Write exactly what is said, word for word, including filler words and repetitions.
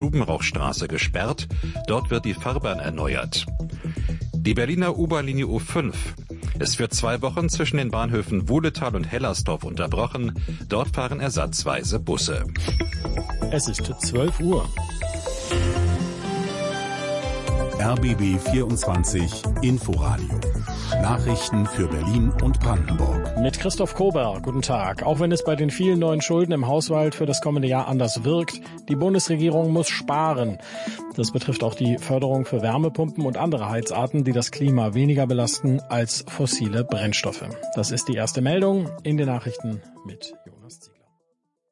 Stubenrauchstraße gesperrt. Dort wird die Fahrbahn erneuert. Die Berliner U-Bahn-Linie U fünf ist für zwei Wochen zwischen den Bahnhöfen Wohletal und Hellersdorf unterbrochen. Dort fahren ersatzweise Busse. Es ist zwölf Uhr. R B B vierundzwanzig Inforadio. Nachrichten für Berlin und Brandenburg. Mit Christoph Kober, guten Tag. Auch wenn es bei den vielen neuen Schulden im Haushalt für das kommende Jahr anders wirkt, die Bundesregierung muss sparen. Das betrifft auch die Förderung für Wärmepumpen und andere Heizarten, die das Klima weniger belasten als fossile Brennstoffe. Das ist die erste Meldung in den Nachrichten mit Jonas Ziegler.